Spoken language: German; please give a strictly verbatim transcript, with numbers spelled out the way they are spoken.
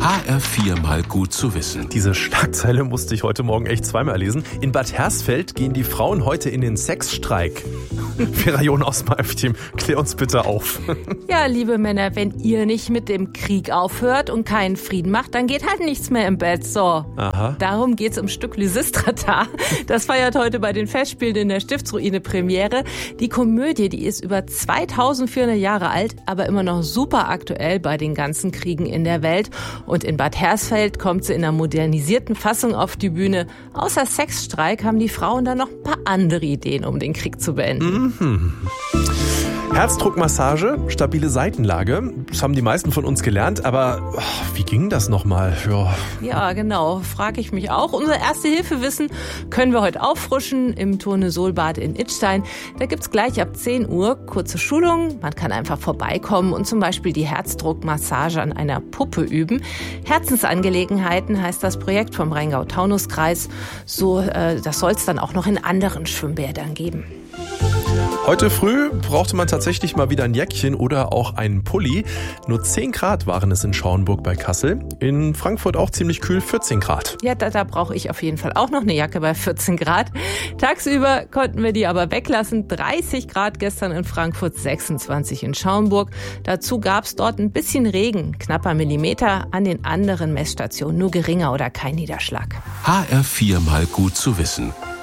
H R vier mal gut zu wissen. Diese Schlagzeile musste ich heute Morgen echt zweimal lesen. In Bad Hersfeld gehen die Frauen heute in den Sexstreik. Ferajon aus Malftim, klär uns bitte auf. Ja, liebe Männer, wenn ihr nicht mit dem Krieg aufhört und keinen Frieden macht, dann geht halt nichts mehr im Bett. So. Aha. Darum geht's im Stück Lysistrata. Das feiert heute bei den Festspielen in der Stiftsruine Premiere. Die Komödie, die ist über zweitausendvierhundert Jahre alt, aber immer noch super aktuell bei den ganzen Kriegen in der Welt. Und in Bad Hersfeld kommt sie in einer modernisierten Fassung auf die Bühne. Außer Sexstreik haben die Frauen dann noch ein paar andere Ideen, um den Krieg zu beenden. Mhm. Herzdruckmassage, stabile Seitenlage, das haben die meisten von uns gelernt, aber oh, wie ging das nochmal? Ja. ja, genau, frage ich mich auch. Unser Erste-Hilfe-Wissen können wir heute auffrischen im Tourne-Sol-Bad in Idstein. Da gibt's gleich ab zehn Uhr kurze Schulungen. Man kann einfach vorbeikommen und zum Beispiel die Herzdruckmassage an einer Puppe üben. Herzensangelegenheiten heißt das Projekt vom Rheingau-Taunus-Kreis. So, äh, das soll es dann auch noch in anderen Schwimmbädern geben. Heute früh brauchte man tatsächlich mal wieder ein Jäckchen oder auch einen Pulli. Nur zehn Grad waren es in Schauenburg bei Kassel. In Frankfurt auch ziemlich kühl, vierzehn Grad. Ja, da, da brauche ich auf jeden Fall auch noch eine Jacke bei vierzehn Grad. Tagsüber konnten wir die aber weglassen. dreißig Grad gestern in Frankfurt, sechsundzwanzig in Schauenburg. Dazu gab es dort ein bisschen Regen, knapper Millimeter. An den anderen Messstationen nur geringer oder kein Niederschlag. H R vier mal gut zu wissen.